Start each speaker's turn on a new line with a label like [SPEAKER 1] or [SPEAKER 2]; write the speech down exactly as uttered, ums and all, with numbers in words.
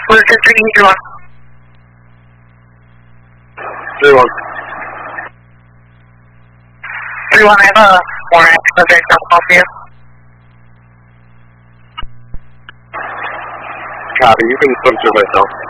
[SPEAKER 1] Wilson three, three one.
[SPEAKER 2] three one.
[SPEAKER 1] three one, I have a more active event on call for you.
[SPEAKER 2] Copy, you can swim through myself.